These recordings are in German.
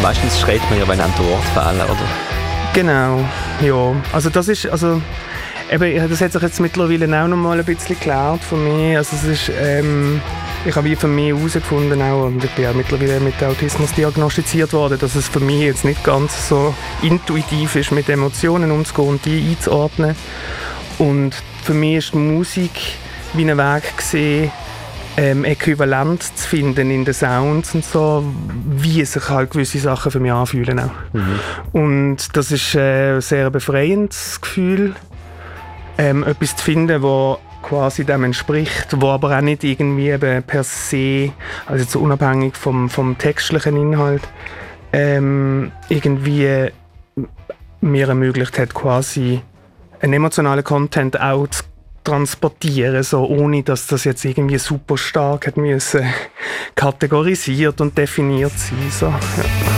meistens schreit man ja, wenn einem die Worte fehlen, oder? Genau, ja. Also das ist, also eben, das hat sich jetzt mittlerweile auch noch mal ein bisschen geklärt für mich. Also es ist, ich habe wie für mich herausgefunden auch, und ich bin auch mittlerweile mit Autismus diagnostiziert worden, dass es für mich jetzt nicht ganz so intuitiv ist, mit Emotionen umzugehen und die einzuordnen. Und für mich ist die Musik wie ein Weg gesehen, äquivalent zu finden in den Sounds und so, wie sich halt gewisse Sachen für mich anfühlen auch. Mhm. Und das ist ein sehr befreiendes Gefühl, etwas zu finden, das quasi dem entspricht, wo aber auch nicht irgendwie eben per se, also jetzt unabhängig vom textlichen Inhalt, irgendwie mir ermöglicht hat, quasi einen emotionalen Content auch zu transportieren, so, ohne dass das jetzt irgendwie super stark hat müssen kategorisiert und definiert sein. So. Ja.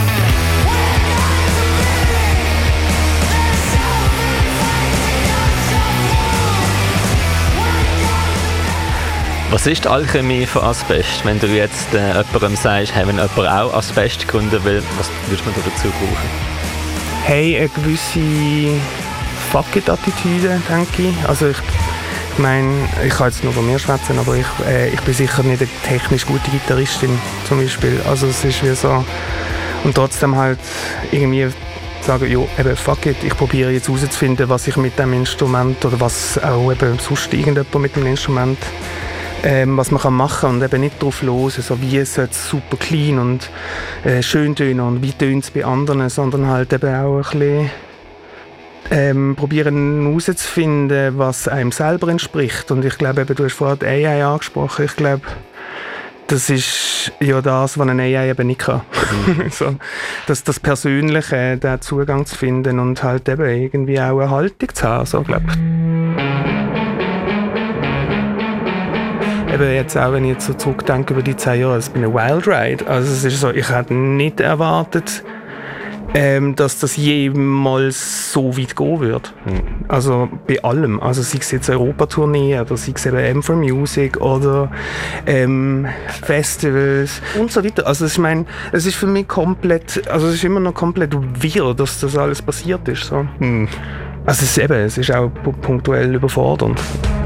Was ist die Alchemie von Asbest? Wenn du jetzt jemandem sagst, hey, wenn jemand auch Asbest gründen will, was würdest du dazu brauchen? Hey, eine gewisse Fuck-it-Attitüde, denke ich. Also ich meine, ich kann jetzt nur von mir schwätzen, aber ich bin sicher nicht eine technisch gute Gitarristin zum Beispiel. Also es ist wie so, und trotzdem halt irgendwie sagen, ja, eben fuck it, ich probiere jetzt herauszufinden, was ich mit dem Instrument oder was auch eben sonst irgendjemand mit dem Instrument was man machen kann und eben nicht drauf los, so wie es super clean und schön tönen und wie tönt es bei anderen, sondern halt eben auch ein bisschen probieren herauszufinden, was einem selber entspricht. Und ich glaube, eben, du hast vorhin die AI angesprochen, ich glaube, das ist ja das, was eine AI eben nicht kann. Mhm. So, das Persönliche, den Zugang zu finden und halt eben irgendwie auch eine Haltung zu haben, so, glaube ich. Eben jetzt auch, wenn ich jetzt so zurückdenke über die 10 Jahre, es bin ein Wild Ride. Also es ist so, ich hätte nicht erwartet, dass das jemals so weit gehen wird. Also bei allem. Also sei es jetzt Europatournee oder sei es eben M4Music oder Festivals und so weiter. Also ich meine, es ist für mich komplett, also es ist immer noch komplett wirr, dass das alles passiert ist. So. Also es ist auch punktuell überfordernd.